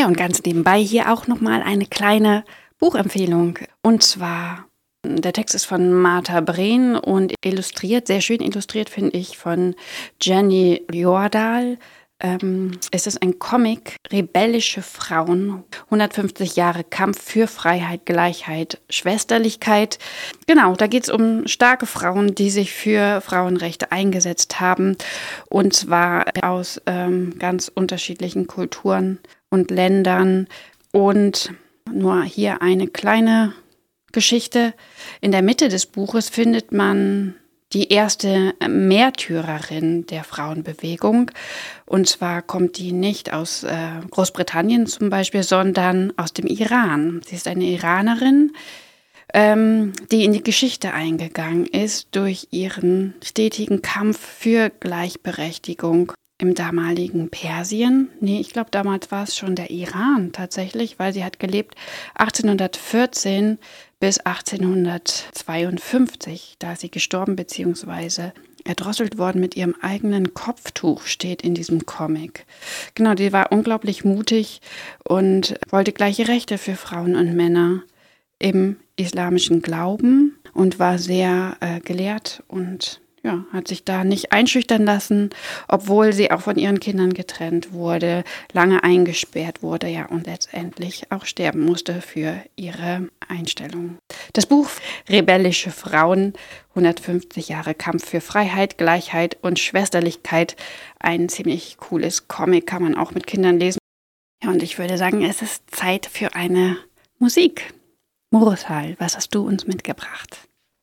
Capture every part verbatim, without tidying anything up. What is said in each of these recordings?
Ja, und ganz nebenbei hier auch nochmal eine kleine Buchempfehlung. Und zwar, der Text ist von Martha Breen und illustriert, sehr schön illustriert, finde ich, von Jenny Jordahl. Ähm, es ist ein Comic, Rebellische Frauen, hundertfünfzig Jahre Kampf für Freiheit, Gleichheit, Schwesterlichkeit. Genau, da geht es um starke Frauen, die sich für Frauenrechte eingesetzt haben, und zwar aus ähm, ganz unterschiedlichen Kulturen und Ländern. Und nur hier eine kleine Geschichte. In der Mitte des Buches findet man die erste Märtyrerin der Frauenbewegung. Und zwar kommt die nicht aus äh, Großbritannien zum Beispiel, sondern aus dem Iran. Sie ist eine Iranerin, ähm, die in die Geschichte eingegangen ist durch ihren stetigen Kampf für Gleichberechtigung im damaligen Persien. Nee, ich glaube, damals war es schon der Iran tatsächlich, weil sie hat gelebt achtzehnhundertvierzehn bis achtzehnhundertzweiundfünfzig, da ist sie gestorben bzw. erdrosselt worden mit ihrem eigenen Kopftuch, steht in diesem Comic. Genau, die war unglaublich mutig und wollte gleiche Rechte für Frauen und Männer im islamischen Glauben und war sehr äh, gelehrt und ja, hat sich da nicht einschüchtern lassen, obwohl sie auch von ihren Kindern getrennt wurde, lange eingesperrt wurde, ja, und letztendlich auch sterben musste für ihre Einstellung. Das Buch Rebellische Frauen, hundertfünfzig Jahre Kampf für Freiheit, Gleichheit und Schwesterlichkeit. Ein ziemlich cooles Comic, kann man auch mit Kindern lesen. Ja, und ich würde sagen, es ist Zeit für eine Musik. Murutal, was hast du uns mitgebracht?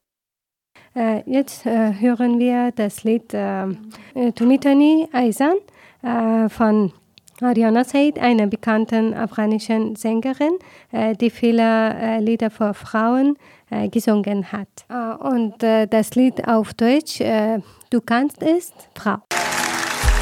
Äh, jetzt äh, hören wir das Lied äh, Tumitani Aizan äh, von Ariana Said, einer bekannten afghanischen Sängerin, äh, die viele äh, Lieder für Frauen äh, gesungen hat. Äh, und äh, das Lied auf Deutsch, äh, Du kannst es, Frau.